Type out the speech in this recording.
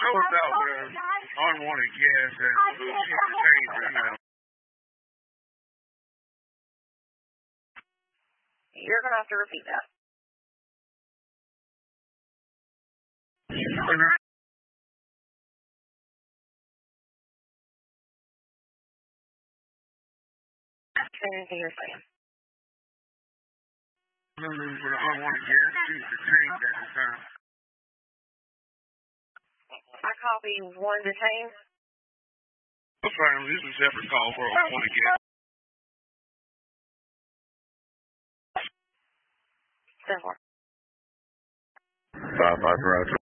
was out with unwanted gas and change right now. You're going to have to repeat that. Anything you're saying. For the unwanted gas, she's detained at the time. I copy one detained. That's fine. This is a separate call for unwanted gas. 10-4. 5-5, Roger.